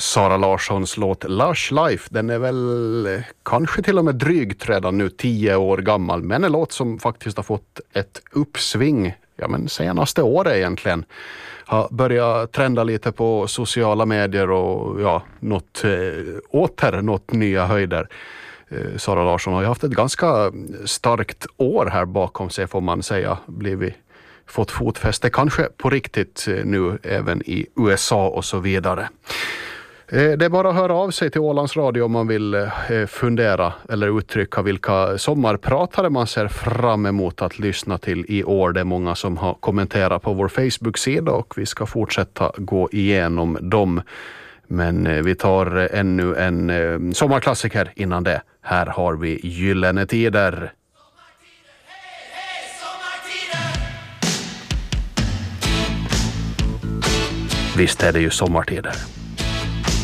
Sara Larssons låt Lush Life. Den är väl kanske till och med drygt redan nu 10 år gammal, men en låt som faktiskt har fått ett uppsving senaste året egentligen. Har börjat trenda lite på sociala medier och nått nya höjder. Sara Larsson har ju haft ett ganska starkt år här bakom sig, får man säga. Fått fotfäste kanske på riktigt nu även i USA och så vidare. Det är bara att höra av sig till Ålands Radio om man vill fundera eller uttrycka vilka sommarpratare man ser fram emot att lyssna till i år. Det är många som har kommenterat på vår Facebook-sida och vi ska fortsätta gå igenom dem. Men vi tar ännu en sommarklassiker innan det. Här har vi Gyllene tider. Visst är det ju sommartider.